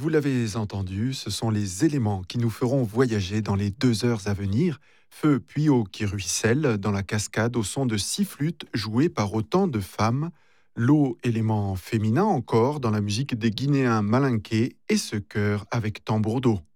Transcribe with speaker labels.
Speaker 1: Vous l'avez entendu, ce sont les éléments qui nous feront voyager dans les 2 heures à venir. Feu puis eau qui ruisselle dans la cascade au son de 6 flûtes jouées par autant de femmes. L'eau, élément féminin encore dans la musique des Guinéens malinqués et ce chœur avec tambour d'eau.